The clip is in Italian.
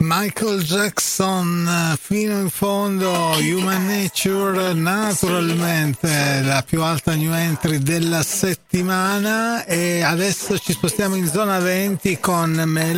Michael Jackson fino in fondo, Human Nature, naturalmente la più alta new entry della settimana. E adesso ci spostiamo in zona 20 con